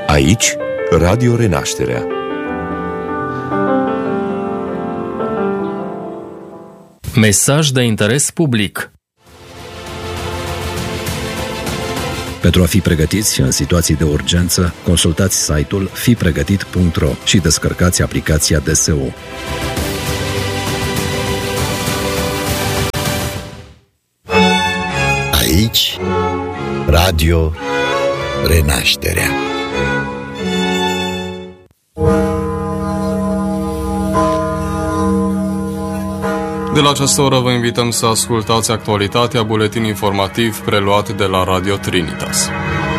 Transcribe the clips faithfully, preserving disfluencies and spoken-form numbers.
Aici, Radio Renașterea. Mesaj de interes public. Pentru a fi pregătiți în situații de urgență, consultați site-ul fi pregătit punct ro și descărcați aplicația D S U. Aici, Radio Renașterea. De la această oră vă invităm să ascultați actualitatea, buletin informativ preluat de la Radio Trinitas.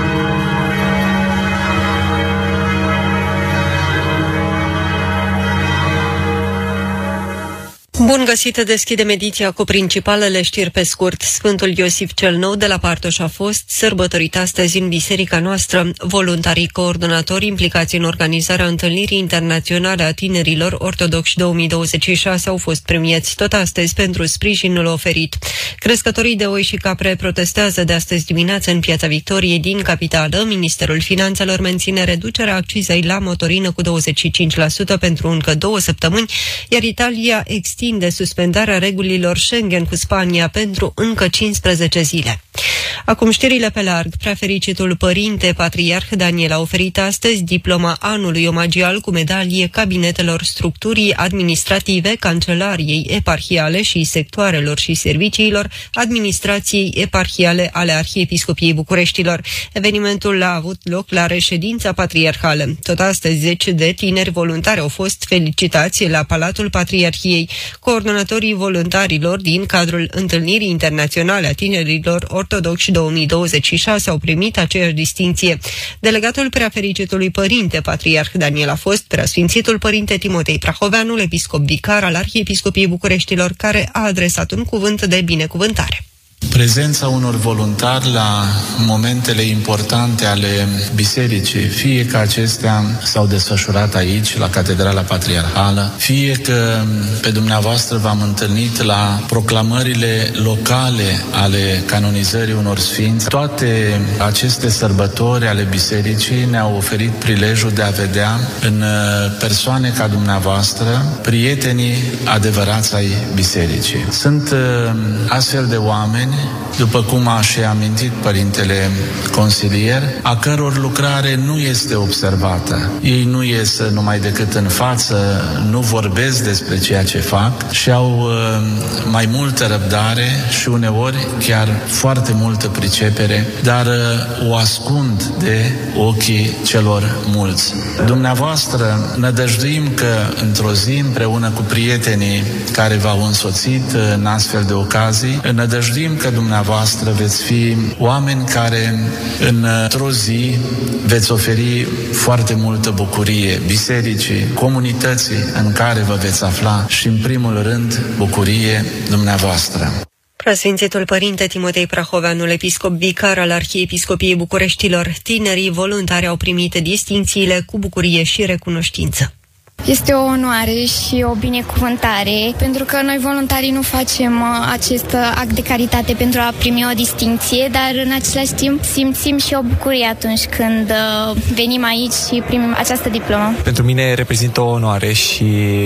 Bun găsit, deschidem ediția cu principalele știri pe scurt. Sfântul Iosif cel Nou de la Partoș a fost sărbătorit astăzi în biserica noastră. Voluntarii coordonatori implicați în organizarea întâlnirii internaționale a tinerilor ortodoxi două mii douăzeci și șase au fost premiați tot astăzi pentru sprijinul oferit. Crescătorii de oi și capre protestează de astăzi dimineață în Piața Victoriei din capitală. Ministerul Finanțelor menține reducerea accizei la motorină cu douăzeci și cinci la sută pentru încă două săptămâni, iar Italia extinde de suspendarea regulilor Schengen cu Spania pentru încă cincisprezece zile. Acum știrile pe larg. Preafericitul părinte patriarh Daniel a oferit astăzi diploma anului omagial cu medalie cabinetelor structurii administrative, cancelariei eparhiale și sectoarelor și serviciilor administrației eparhiale ale Arhiepiscopiei Bucureștilor. Evenimentul a avut loc la reședința patriarhală. Tot astăzi zece de tineri voluntari au fost felicitați la Palatul Patriarhiei. Coordonatorii voluntarilor din cadrul întâlnirii internaționale a tinerilor ortodoxi două mii douăzeci și șase au primit aceeași distinție. Delegatul preafericitului părinte patriarh Daniel a fost preasfințitul părinte Timotei Prahoveanul, episcop vicar al Arhiepiscopiei Bucureștilor, care a adresat un cuvânt de binecuvântare. Prezența unor voluntari la momentele importante ale bisericii, fie că acestea s-au desfășurat aici, la Catedrala Patriarhală, fie că pe dumneavoastră v-am întâlnit la proclamările locale ale canonizării unor sfinți, toate aceste sărbători ale bisericii ne-au oferit prilejul de a vedea în persoane ca dumneavoastră prietenii adevărați ai bisericii. Sunt astfel de oameni, după cum a și amintit părintele consilier, a căror lucrare nu este observată. Ei nu ies numai decât în față, nu vorbesc despre ceea ce fac și au mai multă răbdare și uneori chiar foarte multă pricepere, dar o ascund de ochii celor mulți. Dumneavoastră, nădăjduim că într-o zi, împreună cu prietenii care v-au însoțit în astfel de ocazii, nădăjduim că dumneavoastră veți fi oameni care într-o zi veți oferi foarte multă bucurie bisericii, comunității în care vă veți afla și, în primul rând, bucurie dumneavoastră. Preasfințitul părinte Timotei Prahoveanul, episcop vicar al Arhiepiscopiei Bucureștilor, tinerii voluntari au primit distincțiile cu bucurie și recunoștință. Este o onoare și o binecuvântare, pentru că noi voluntarii nu facem acest act de caritate pentru a primi o distincție, dar în același timp simțim și o bucurie atunci când venim aici și primim această diplomă. Pentru mine reprezintă o onoare și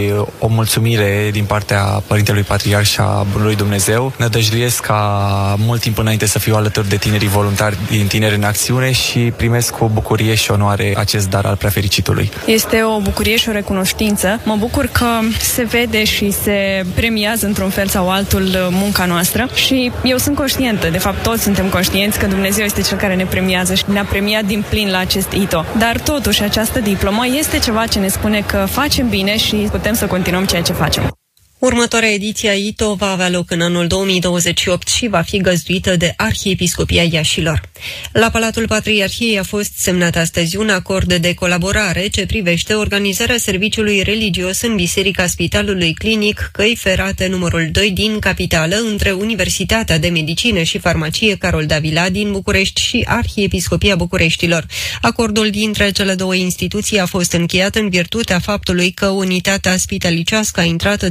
o mulțumire din partea Părintelui Patriarh și a Bunului Dumnezeu. Nădăjduiesc ca mult timp înainte să fiu alături de tinerii voluntari din Tineri în Acțiune și primesc cu bucurie și onoare acest dar al Preafericitului. Este o bucurie și o recunoștință. Mă bucur că se vede și se premiază într-un fel sau altul munca noastră și eu sunt conștientă, de fapt toți suntem conștienți că Dumnezeu este Cel care ne premiază și ne-a premiat din plin la acest I T O. Dar totuși această diplomă este ceva ce ne spune că facem bine și putem să continuăm ceea ce facem. Următoarea ediție a I T O va avea loc în anul două mii douăzeci și opt și va fi găzduită de Arhiepiscopia Iașilor. La Palatul Patriarhiei a fost semnat astăzi un acord de colaborare ce privește organizarea serviciului religios în Biserica Spitalului Clinic Căi Ferate numărul doi din capitală între Universitatea de Medicină și Farmacie Carol Davila din București și Arhiepiscopia Bucureștilor. Acordul dintre cele două instituții a fost încheiat în virtutea faptului că unitatea spitalicească a intrat de curând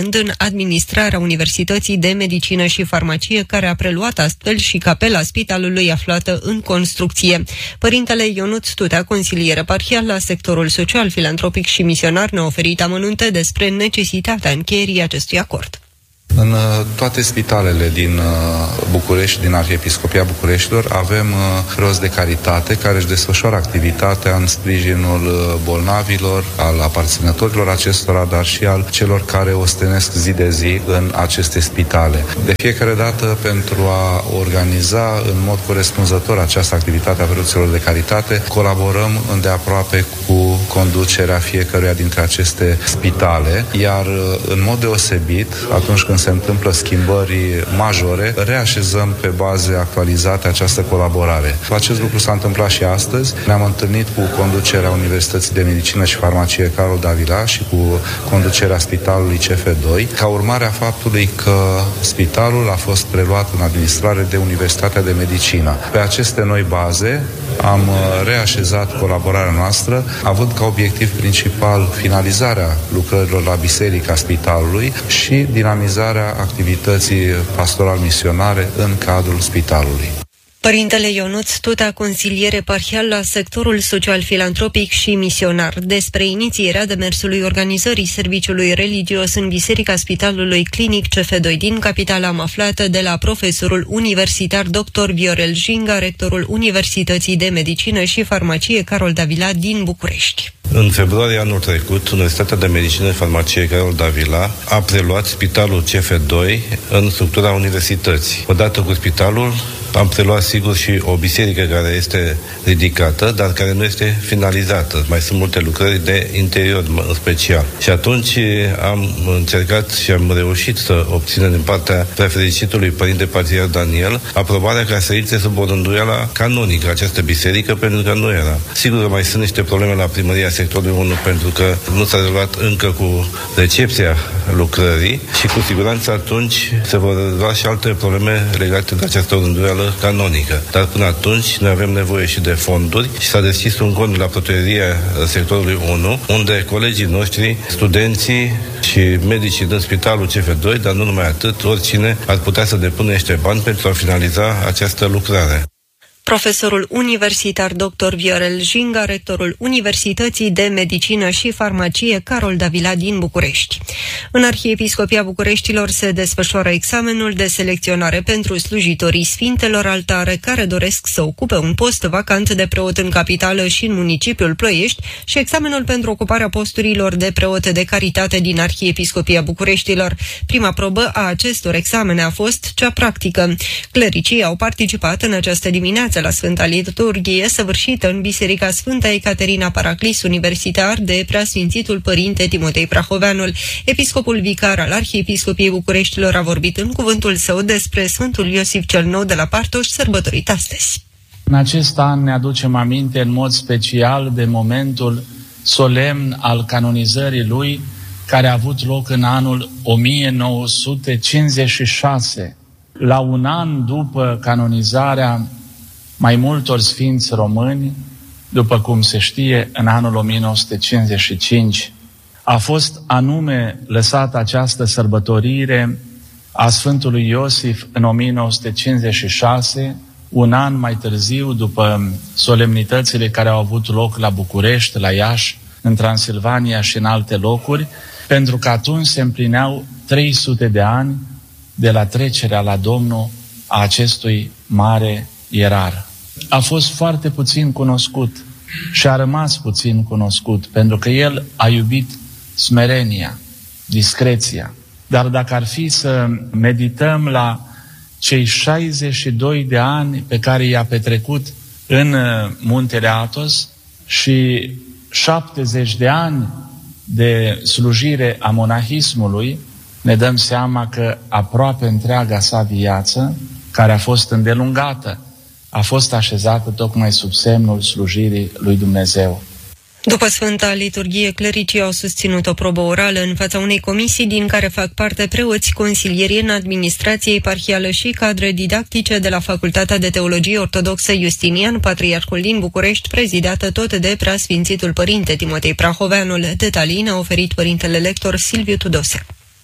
urmând în administrarea Universității de Medicină și Farmacie, care a preluat astfel și capela spitalului aflată în construcție. Părintele Ionuț Tutea, consilier eparhial la sectorul social, filantropic și misionar, ne-a oferit amănunte despre necesitatea încheierii acestui acord. În toate spitalele din București, din Arhiepiscopia Bucureștilor, avem preoți de caritate care își desfășoară activitatea în sprijinul bolnavilor, al aparținătorilor acestora, dar și al celor care ostenesc zi de zi în aceste spitale. De fiecare dată, pentru a organiza în mod corespunzător această activitate a preoților de caritate, colaborăm îndeaproape cu conducerea fiecăruia dintre aceste spitale, iar în mod deosebit, atunci când se întâmplă schimbări majore, reașezăm pe baze actualizate această colaborare. Acest lucru s-a întâmplat și astăzi. Ne-am întâlnit cu conducerea Universității de Medicină și Farmacie Carol Davila și cu conducerea Spitalului C F doi, ca urmare a faptului că spitalul a fost preluat în administrare de Universitatea de Medicină. Pe aceste noi baze am reașezat colaborarea noastră, având ca obiectiv principal finalizarea lucrărilor la Biserica Spitalului și dinamizarea activității pastoral-misionare în cadrul spitalului. Părintele Ionuț Tutea, consilier eparhial la sectorul social, filantropic și misionar, despre inițierea demersului organizării serviciului religios în Biserica Spitalului Clinic C F doi din capitala, am aflat de la profesorul universitar doctor Viorel Jinga, rectorul Universității de Medicină și Farmacie Carol Davila din București. În februarie anul trecut, Universitatea de Medicină și Farmacie Carol Davila a preluat Spitalul C F doi în structura universității. Odată cu spitalul am preluat sigur și o biserică care este ridicată, dar care nu este finalizată. Mai sunt multe lucrări de interior în special. Și atunci am încercat și am reușit să obținem din partea prefericitului Părinte Patriarh Daniel aprobarea ca să intre sub o rânduială canonică această biserică, pentru că nu era. Sigur că mai sunt niște probleme la primăria sectorului unu, pentru că nu s-a rezolvat încă cu recepția lucrării și cu siguranță atunci se vor rezolva și alte probleme legate de această rânduială canonică. Dar până atunci noi avem nevoie și de fonduri și s-a deschis un cont la proteria sectorului unu, unde colegii noștri, studenții și medicii din Spitalul C F doi, dar nu numai atât, oricine ar putea să depună niște bani pentru a finaliza această lucrare. Profesorul universitar doctor Viorel Jinga, rectorul Universității de Medicină și Farmacie Carol Davila din București. În Arhiepiscopia Bucureștilor se desfășoară examenul de selecționare pentru slujitorii Sfintelor Altare care doresc să ocupe un post vacant de preot în capitală și în municipiul Ploiești și examenul pentru ocuparea posturilor de preot de caritate din Arhiepiscopia Bucureștilor. Prima probă a acestor examene a fost cea practică. Clericii au participat în această dimineață la Sfânta Liturghie, săvârșită în Biserica Sfânta Ecaterina Paraclis Universitar de Preasfințitul Părinte Timotei Prahoveanul. Episcopul vicar al Arhiepiscopiei Bucureștilor a vorbit în cuvântul său despre Sfântul Iosif cel Nou de la Partoș, sărbătorit astăzi. În acest an ne aducem aminte în mod special de momentul solemn al canonizării lui, care a avut loc în anul o mie nouă sute cincizeci și șase. La un an după canonizarea mai multor sfinți români, după cum se știe, în anul o mie nouă sute cincizeci și cinci, a fost anume lăsată această sărbătorire a Sfântului Iosif în o mie nouă sute cincizeci și șase, un an mai târziu, după solemnitățile care au avut loc la București, la Iași, în Transilvania și în alte locuri, pentru că atunci se împlineau trei sute de ani de la trecerea la Domnul a acestui mare ierar. A fost foarte puțin cunoscut și a rămas puțin cunoscut, pentru că el a iubit smerenia, discreția. Dar dacă ar fi să medităm la cei șaizeci și doi de ani pe care i-a petrecut în Muntele Athos și șaptezeci de ani de slujire a monahismului, ne dăm seama că aproape întreaga sa viață, care a fost îndelungată, a fost așezată tocmai sub semnul slujirii lui Dumnezeu. După Sfânta Liturghie, clericii au susținut o probă orală în fața unei comisii din care fac parte preoți, consilieri în administrație eparhială și cadre didactice de la Facultatea de Teologie Ortodoxă Justinian, Patriarhul din București, prezidată tot de Preasfințitul Părinte Timotei Prahoveanul. Detalii ne-a oferit părintele lector Silviu Tudose.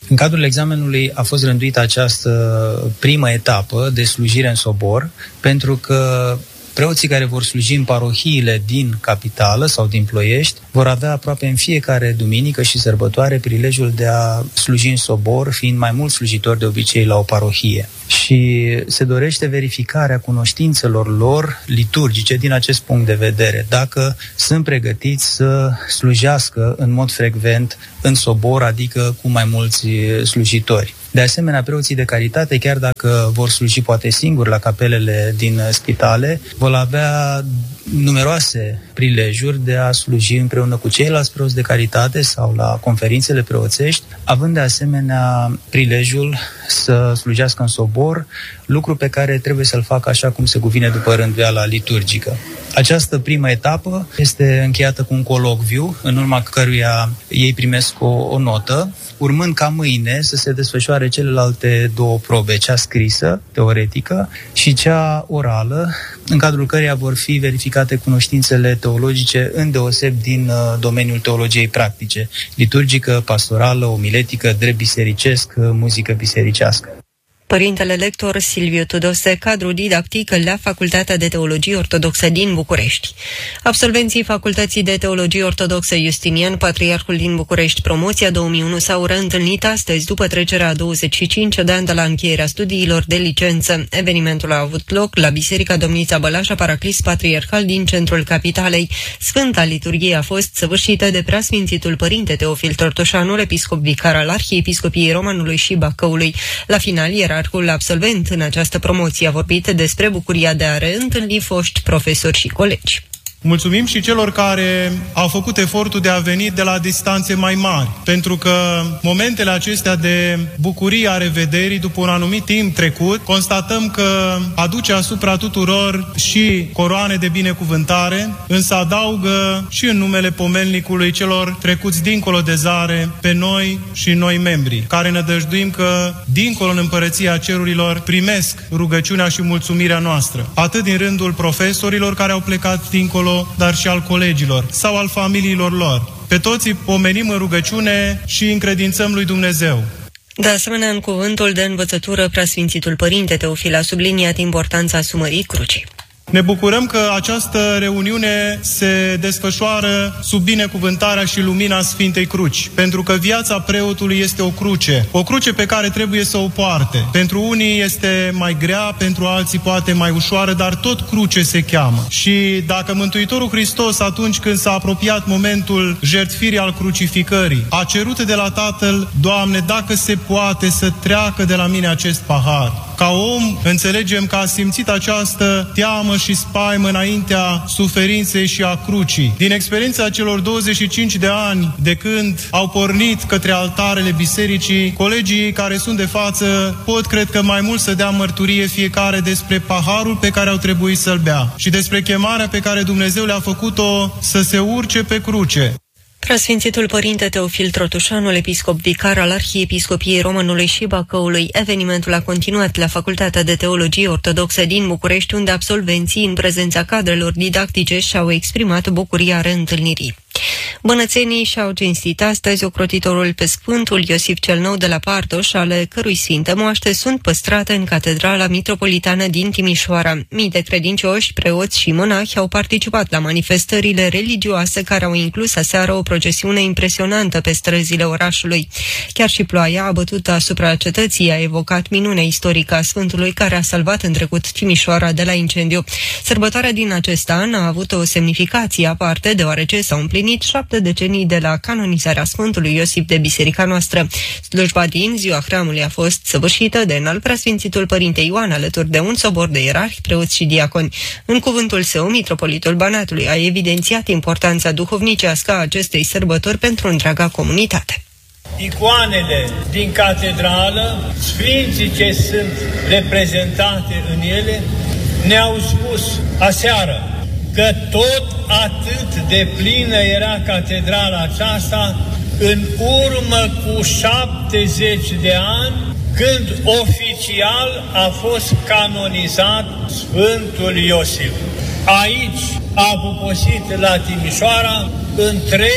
În cadrul examenului a fost rânduită această primă etapă de slujire în sobor, pentru că preoții care vor sluji în parohiile din capitală sau din Ploiești vor avea aproape în fiecare duminică și sărbătoare prilejul de a sluji în sobor, fiind mai mulți slujitori de obicei la o parohie. Și se dorește verificarea cunoștințelor lor liturgice din acest punct de vedere, dacă sunt pregătiți să slujească în mod frecvent în sobor, adică cu mai mulți slujitori. De asemenea, preoții de caritate, chiar dacă vor sluji poate singuri la capelele din spitale, vor avea numeroase prilejuri de a sluji împreună cu ceilalți preoți de caritate sau la conferințele preoțești, având de asemenea prilejul să slujească în sobor, lucru pe care trebuie să-l facă așa cum se cuvine după rânduiala liturgică. Această primă etapă este încheiată cu un colocviu, în urma căruia ei primesc o, o notă, urmând ca mâine să se desfășoare celelalte două probe, cea scrisă, teoretică, și cea orală, în cadrul căreia vor fi verificate cunoștințele teologice, îndeoseb din uh, domeniul teologiei practice, liturgică, pastorală, omiletică, drept bisericesc, muzică bisericească. Părintele lector Silviu Tudose, cadru didactic la Facultatea de Teologie Ortodoxă din București. Absolvenții Facultății de Teologie Ortodoxă Justinian, Patriarhul din București, Promoția două mii unu, s-au reîntâlnit astăzi după trecerea a douăzeci și cinci de ani de la încheierea studiilor de licență. Evenimentul a avut loc la Biserica Domnița Bălașa, Paraclis Patriarhal din centrul capitalei. Sfânta liturghie a fost săvârșită de Preasfințitul Părinte Teofil Tortoșanul, episcop vicar al Arhiepiscopiei Romanului și Bacăului. La final, ierarhul absolvent în această promoție a vorbit despre bucuria de a reîntâlni foști profesori și colegi. Mulțumim și celor care au făcut efortul de a veni de la distanțe mai mari, pentru că momentele acestea de bucurie a revederii după un anumit timp trecut, constatăm că aduce asupra tuturor și coroane de binecuvântare, însă adaugă și în numele pomelnicului celor trecuți dincolo de zare pe noi și noi membri, care nădăjduim că dincolo în împărăția cerurilor primesc rugăciunea și mulțumirea noastră, atât din rândul profesorilor care au plecat dincolo, dar și al colegilor sau al familiilor lor. Pe toți îi pomenim în rugăciune și încredințăm lui Dumnezeu. De asemenea, în cuvântul de învățătură, Preasfințitul Părinte Teofil a subliniat importanța asumării crucii. Ne bucurăm că această reuniune se desfășoară sub binecuvântarea și lumina Sfintei Cruci, pentru că viața preotului este o cruce, o cruce pe care trebuie să o poarte. Pentru unii este mai grea, pentru alții poate mai ușoară, dar tot cruce se cheamă. Și dacă Mântuitorul Hristos, atunci când s-a apropiat momentul jertfirii al crucificării, a cerut de la Tatăl: Doamne, dacă se poate să treacă de la mine acest pahar. Ca om, înțelegem că a simțit această teamă și spaimă înaintea suferinței și a crucii. Din experiența celor douăzeci și cinci de ani de când au pornit către altarele bisericii, colegii care sunt de față pot, cred că, mai mult să dea mărturie fiecare despre paharul pe care au trebuit să-l bea și despre chemarea pe care Dumnezeu le-a făcut-o să se urce pe cruce. Preasfințitul Părinte Teofil Tortoșanul, episcop vicar al Arhiepiscopiei Romanului și Bacăului. Evenimentul a continuat la Facultatea de Teologie Ortodoxă din București, unde absolvenții, în prezența cadrelor didactice, și-au exprimat bucuria reîntâlnirii. Bănățenii și-au cinstit astăzi ocrotitorul pe Sfântul Iosif cel Nou de la Partoș, ale cărui sfinte moaște sunt păstrate în Catedrala Mitropolitană din Timișoara. Mii de credincioși, preoți și monahi au participat la manifestările religioase, care au inclus aseară o procesiune impresionantă pe străzile orașului. Chiar și ploaia abătută asupra cetății a evocat minunea istorică a Sfântului, care a salvat în trecut Timișoara de la incendiu. Sărbătoarea din acest an a avut o semnificație aparte, deoarece s-au împlinit șapte decenii de la canonizarea Sfântului Iosif de biserica noastră. Slujba din ziua hramului a fost săvârșită de înalt preasfințitul Părinte Ioan, alături de un sobor de ierarhi, preoți și diaconi. În cuvântul său, mitropolitul Banatului a evidențiat importanța duhovnicească a acestei sărbători pentru întreaga comunitate. Icoanele din catedrală, sfinții ce sunt reprezentate în ele, ne-au spus aseară că tot atât de plină era catedrala aceasta în urmă cu șaptezeci de ani, când oficial a fost canonizat Sfântul Iosif. Aici a puposit la Timișoara întreg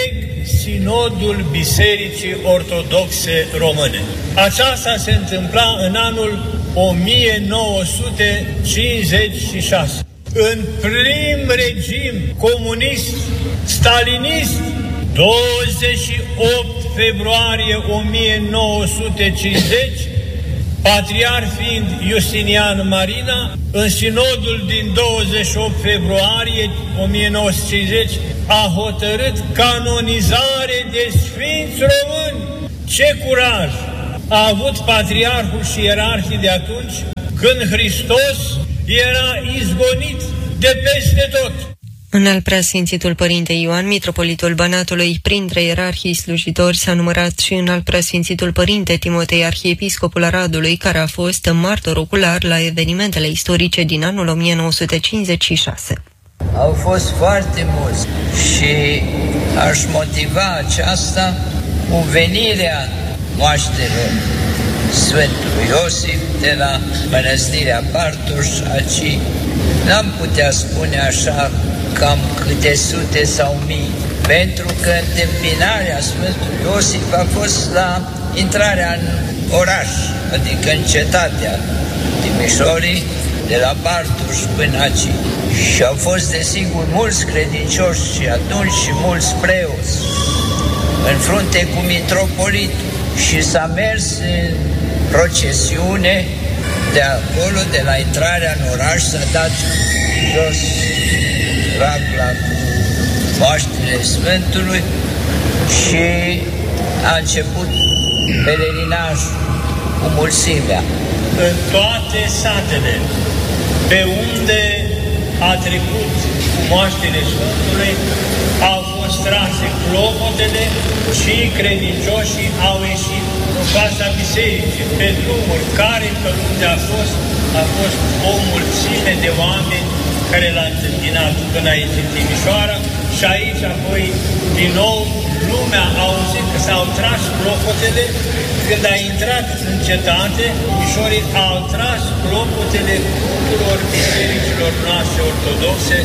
Sinodul Bisericii Ortodoxe Române. Aceasta se întâmpla în anul o mie nouă sute cincizeci și șase. În prim regim comunist, stalinist, douăzeci și opt februarie o mie nouă sute cincizeci, patriarh fiind Justinian Marina, în sinodul din douăzeci și opt februarie o mie nouă sute cincizeci a hotărât canonizare de sfinți români. Ce curaj a avut patriarhul și ierarhii de atunci, când Hristos era izgonit de peste tot. Înalt preasfințitul Părinte Ioan, mitropolitul Banatului, printre ierarhii slujitori s-a numărat și înalt preasfințitul Părinte Timotei, arhiepiscopul Aradului, care a fost martor ocular la evenimentele istorice din anul o mie nouă sute cincizeci și șase. Au fost foarte mulți și aș motiva aceasta cu venirea moaștelor Sfântului Iosif de la Mănăstirea Bartoș, aici n-am putea spune așa cam câte sute sau mii, pentru că întâmpinarea Sfântului Iosif a fost la intrarea în oraș, adică în cetatea Timișorii, de la Bartoș până aici. Și au fost, desigur, mulți credincioși și atunci și mulți preoți în frunte cu mitropolitul și s-a mers în procesiune de acolo, de la intrarea în oraș, s-a dat jos ragla cu moaștele Sfântului și a început pelerinajul cu mulțimea. În toate satele pe unde a trecut cu moaștele Sfântului au fost trase clopotele și credincioșii au ieșit în fața bisericii, pe drumuri, care pe unde a fost, a fost o mulțime de oameni care l-a întâmpinat până aici în Timișoara și aici apoi din nou lumea a auzit că s-au tras clopotele. Când a intrat în cetate, Timișorii au tras clopotele tuturor bisericilor noastre ortodoxe.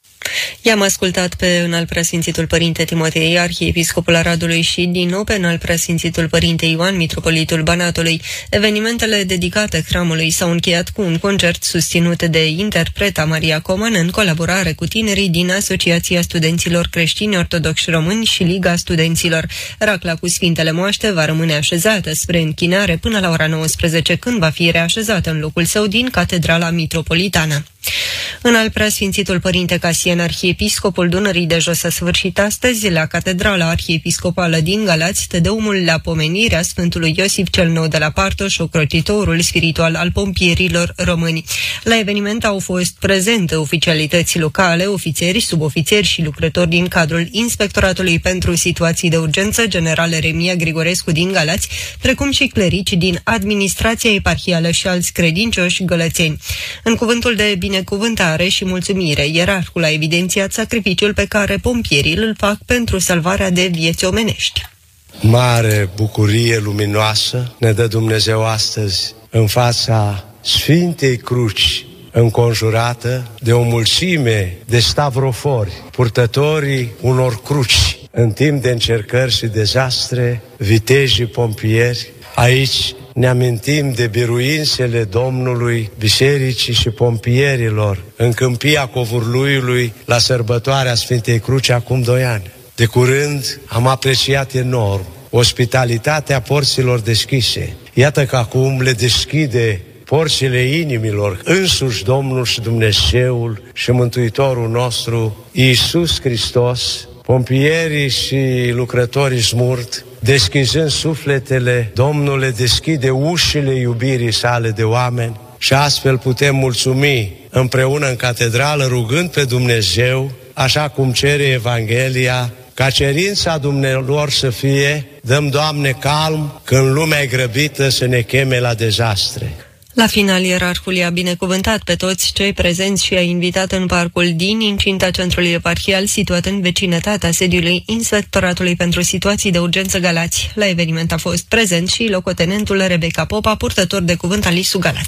I-am ascultat pe înalt preasfințitul Părinte Timotei, arhiepiscopul Aradului, și din nou pe înalt preasfințitul Părinte Ioan, mitropolitul Banatului. Evenimentele dedicate hramului s-au încheiat cu un concert susținut de interpreta Maria Coman în colaborare cu tinerii din Asociația Studenților Creștini Ortodoxi Români și Liga Studenților. Racla cu Sfintele Moaște va rămâne așezată spre închinare până la ora nouăsprezece, când va fi reașezată în locul său din Catedrala Mitropolitană. Înalt preasfințitul Părinte Casian, arhiepiscopul Dunării de Jos, a sfârșit astăzi la Catedrala Arhiepiscopală din Galați tedeumul la pomenirea Sfântului Iosif cel Nou de la Partoș, ocrotitorul spiritual al pompierilor români. La eveniment au fost prezente oficialități locale, ofițeri, subofițeri și lucrători din cadrul Inspectoratului pentru Situații de Urgență, general Remia Grigorescu din Galați, precum și clerici din administrația eparhială și alți credincioși gălățeni. În cuvântul de binecuvântare și mulțumire, ierarhul a evidențiat sacrificiul pe care pompierii îl fac pentru salvarea de vieți omenești. Mare bucurie luminoasă ne dă Dumnezeu astăzi în fața Sfintei Cruci, înconjurată de o mulțime de stavrofori, purtătorii unor cruci. În timp de încercări și dezastre, vitejii pompieri, aici ne amintim de biruințele Domnului, bisericii și pompierilor în Câmpia Covurluiului la sărbătoarea Sfintei Cruci acum doi ani. De curând am apreciat enorm ospitalitatea porților deschise. Iată că acum le deschide porțile inimilor însuși Domnul și Dumnezeul și Mântuitorul nostru Iisus Hristos. Pompierii și lucrătorii smurt, deschizând sufletele, Domnul le deschide ușile iubirii sale de oameni și astfel putem mulțumi împreună în catedrală, rugând pe Dumnezeu, așa cum cere Evanghelia, ca cerința dumnealor să fie: dăm, Doamne, calm când lumea e grăbită să ne cheme la dezastre. La final, ierarhul i-a binecuvântat pe toți cei prezenți și a invitat în parcul din incinta centrului eparhial, situat în vecinătatea sediului Inspectoratului pentru Situații de Urgență Galați. La eveniment a fost prezent și locotenentul Rebecca Popa, purtător de cuvânt al I S U Galați.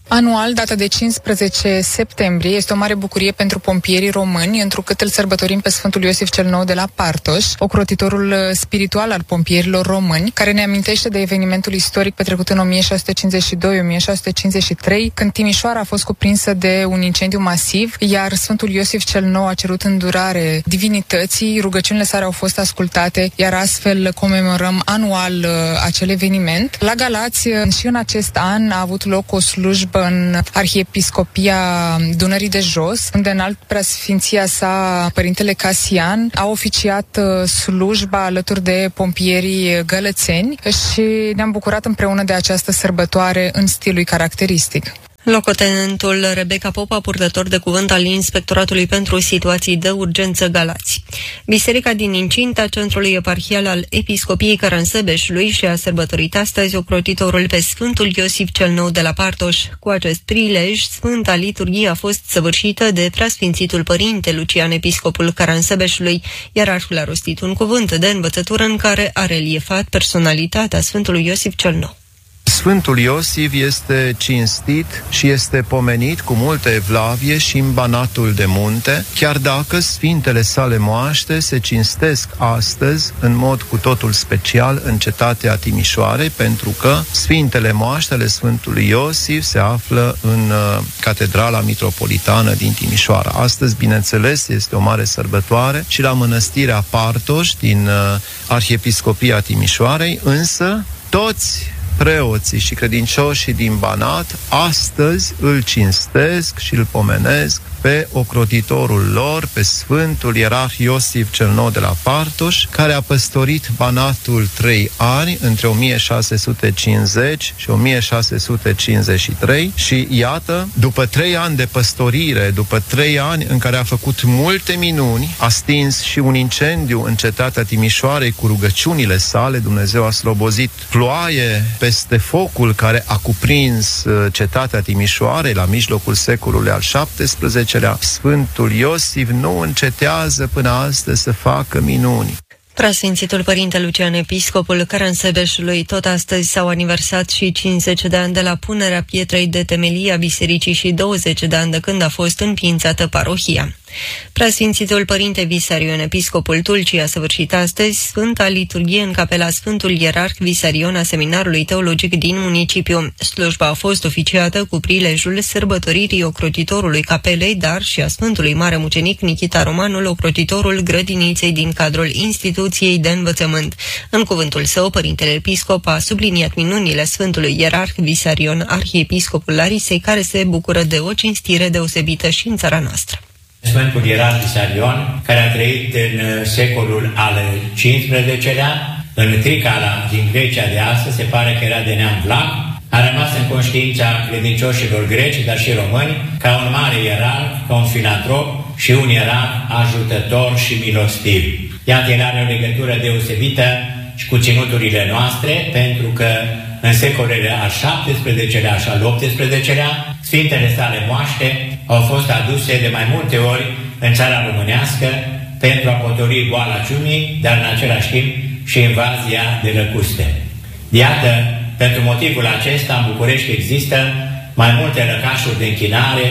Anual, data de cincisprezece septembrie, este o mare bucurie pentru pompierii români, întrucât îl sărbătorim pe Sfântul Iosif cel Nou de la Partoș, ocrotitorul spiritual al pompierilor români, care ne amintește de evenimentul istoric petrecut în o mie șase sute cincizeci și doi - o mie șase sute cincizeci și trei, când Timișoara a fost cuprinsă de un incendiu masiv, iar Sfântul Iosif cel Nou a cerut îndurare divinității, rugăciunile sale au fost ascultate, iar astfel comemorăm anual acel eveniment. La Galați, și în acest an, a avut loc o slujbă în Arhiepiscopia Dunării de Jos, unde înalt preasfinția sa, Părintele Casian, a oficiat slujba alături de pompierii gălățeni și ne-am bucurat împreună de această sărbătoare în stilul caracteristic. Locotenentul Rebecca Popa, purtător de cuvânt al Inspectoratului pentru Situații de Urgență Galați. Biserica din incinta centrului eparhial al Episcopiei Caransăbeșului și-a sărbătorit astăzi ocrotitorul pe Sfântul Iosif cel Nou de la Partoș. Cu acest prilej, Sfânta Liturghie a fost săvârșită de Preasfințitul Părinte Lucian, Episcopul Caransăbeșului, iar arhul a rostit un cuvânt de învățătură în care a reliefat personalitatea Sfântului Iosif cel Nou. Sfântul Iosif este cinstit și este pomenit cu multă evlavie și în Banatul de Munte, chiar dacă sfintele sale moaște se cinstesc astăzi în mod cu totul special în cetatea Timișoarei, pentru că sfintele moaște ale Sfântului Iosif se află în uh, Catedrala Mitropolitană din Timișoara. Astăzi, bineînțeles, este o mare sărbătoare și la Mănăstirea Partoș din uh, Arhiepiscopia Timișoarei, însă toți preoții și credincioșii din Banat astăzi îl cinstesc și îl pomenesc pe ocrotitorul lor, pe Sfântul Ierarh Iosif cel Nou de la Partoș, care a păstorit Banatul trei ani, între o mie șase sute cincizeci și o mie șase sute cincizeci și trei, și iată, după trei ani de păstorire, după trei ani în care a făcut multe minuni, a stins și un incendiu în cetatea Timișoarei cu rugăciunile sale, Dumnezeu a slobozit ploaie peste focul care a cuprins cetatea Timișoarei la mijlocul secolului al șaptesprezecelea. Sfântul Iosif nu încetează până astăzi să facă minuni. Preasfințitul Părinte Lucian, Episcopul Caransăbeșului, tot astăzi s-au aniversat și cincizeci de ani de la punerea pietrei de temelie a bisericii și douăzeci de ani de când a fost înființată parohia. Preasfințitul Părinte Visarion, Episcopul Tulcii, a săvârșit astăzi Sfânta Liturghie în capela Sfântul Ierarh Visarion a Seminarului Teologic din municipiu. Slujba a fost oficiată cu prilejul sărbătoririi ocrotitorului capelei, dar și a Sfântului Mare Mucenic Nichita Romanul, ocrotitorul grădiniței din cadrul instituției de învățământ. În cuvântul său, Părintele Episcop a subliniat minunile Sfântului Ierarh Visarion, arhiepiscopul Larisei, care se bucură de o cinstire deosebită și în țara noastră. Sfântul Ierarh Visarion, care a trăit în secolul al cincisprezecelea, în Tricala din Grecia de astăzi, se pare că era de neam vlac, a rămas în conștiința credincioșilor greci, dar și români, ca un mare ierarh, ca un filantrop și un ierarh ajutător și milostiv. Iată, el are o legătură deosebită și cu ținuturile noastre, pentru că în secolele al șaptesprezecelea și al optsprezecelea, sfintele sale moaște au fost aduse de mai multe ori în țara românească pentru a potoli boala ciumii, dar în același timp și invazia de lăcuste. Iată, pentru motivul acesta, în București există mai multe lăcașuri de închinare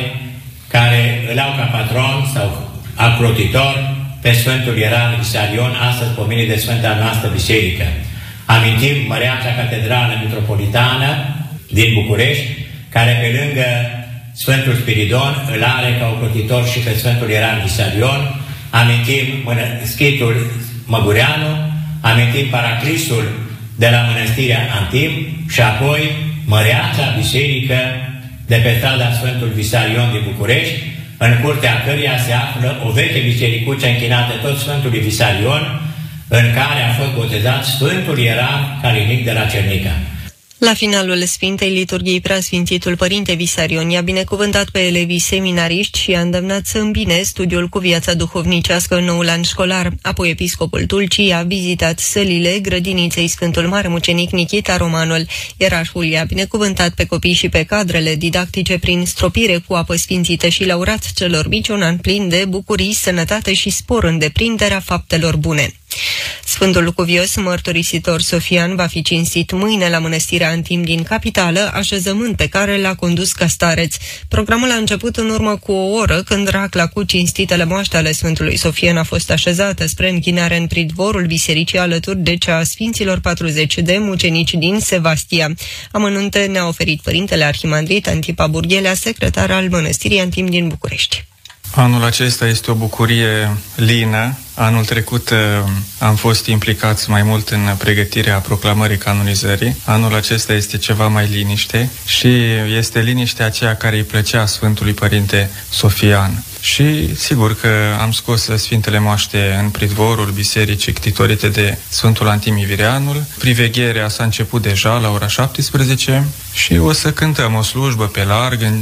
care îl au ca patron sau acrotitor pe Sfântul Ierarh Visarion, astăzi pomenit de Sfânta noastră Biserică. Amintim Măreața Catedrală Mitropolitană din București, care pe lângă Sfântul Spiridon îl are ca ocrotitor și pe Sfântul Ierarh Visarion. Amintim Schitul Măgureanu, amintim Paraclisul de la Mănăstirea Antim și apoi Măreața Biserică de pe strada Sfântul Visarion din București, în curtea căreia se află o veche bisericuță închinată tot Sfântului Visarion, în care a fost botezat Sfântul Ierarh Calinic de la Cernica. La finalul Sfintei Liturghii, Preasfințitul Părinte Visarion i-a binecuvântat pe elevii seminariști și i-a îndemnat să îmbine studiul cu viața duhovnicească în noul an școlar. Apoi Episcopul Tulcii a vizitat sălile grădiniței Sfântul Mare Mucenic Nichita Romanul. Ierarhul i-a binecuvântat pe copii și pe cadrele didactice prin stropire cu apă sfințită și laurat celor mici un an plin de bucurii, sănătate și spor în deprinderea faptelor bune. Sfântul Cuvios Mărturisitor Sofian va fi cinstit mâine la Mănăstirea Antim din capitală, așezământ pe care l-a condus ca stareț. Programul a început în urmă cu o oră, când racla cu cinstitele moaște ale Sfântului Sofian a fost așezată spre închinare în pridvorul bisericii, alături de cea a Sfinților patruzeci de mucenici din Sevastia. Amănunte ne-a oferit Părintele Arhimandrit Antipa Burghelea, secretar al Mănăstirii Antim din București. Anul acesta este o bucurie lină. Anul trecut am fost implicați mai mult în pregătirea proclamării canonizării. Anul acesta este ceva mai liniște și este liniștea aceea care îi plăcea Sfântului Părinte Sofian. Și sigur că am scos Sfintele Moaște în pridvorul bisericii ctitorite de Sfântul Antim Ivirianul. Privegherea s-a început deja la ora șaptesprezece și o să cântăm o slujbă pe larg în